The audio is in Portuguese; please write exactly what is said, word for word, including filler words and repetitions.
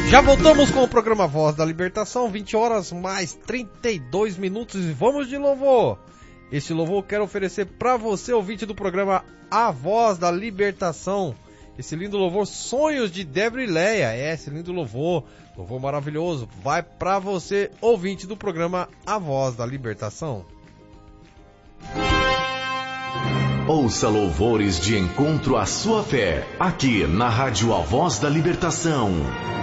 Já voltamos com o programa Voz da Libertação, vinte horas mais trinta e dois minutos e vamos de louvor. Este louvor eu quero oferecer para você, ouvinte do programa A Voz da Libertação. Esse lindo louvor, Sonhos de Débora e Leia. É, esse lindo louvor, louvor maravilhoso, vai para você, ouvinte do programa A Voz da Libertação. Ouça louvores de encontro à sua fé, aqui na Rádio A Voz da Libertação.